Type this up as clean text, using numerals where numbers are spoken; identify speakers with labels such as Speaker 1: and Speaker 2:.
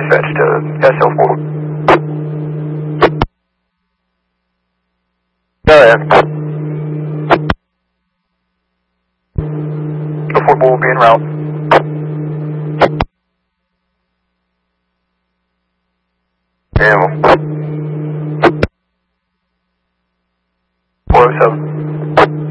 Speaker 1: Dispatch to SL4. Go ahead. The 4 will be en route. Yeah.